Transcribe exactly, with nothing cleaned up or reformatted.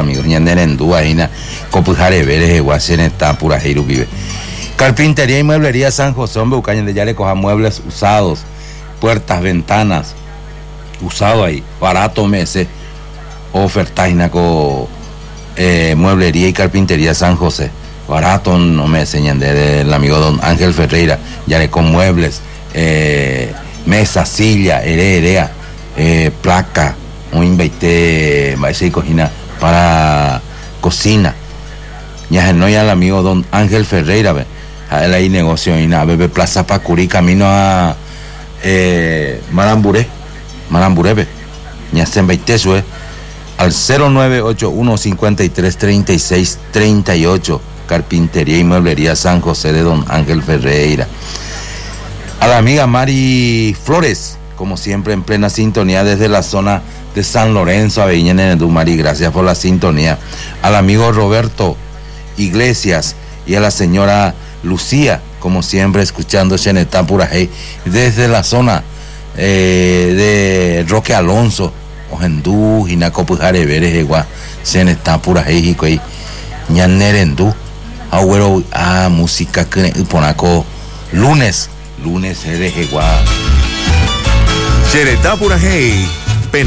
amigos. Ñanderendú, Aina, Copujare Veres, Guaseneta, Purajiru vive. Carpintería y mueblería San José, hombre, Ucaña de ya le coja muebles usados, puertas, ventanas, usado ahí, barato meses, ofertaina con eh, mueblería y carpintería San José. Barato no me enseñan del amigo don Ángel Ferreira, ya le con muebles, eh, mesa, silla, heredera, eh, placa, un invité, maese y cocina para cocina. Ya no ya el amigo don Ángel Ferreira, ve, a él ahí negocio y nada, bebe Plaza Pacurí, camino a eh, Maramburé, Maramburé, ve, ya se invité eso, eh, al cero nueve ocho uno cincuenta y tres treinta y seis treinta y ocho. Carpintería y mueblería San José de don Ángel Ferreira. A la amiga Mari Flores, como siempre en plena sintonía desde la zona de San Lorenzo, Aveña Nenedú. Mari, gracias por la sintonía. Al amigo Roberto Iglesias y a la señora Lucía, como siempre escuchando Chenetá Purajey desde la zona eh, de Roque Alonso, Ojendú, Jinacopujare Veres, Egua, Chenetá Purajey, Jicoy, Ñanerendú. Agüero, ah, música que ponaco lunes, lunes eres igual. Chenetá Purajey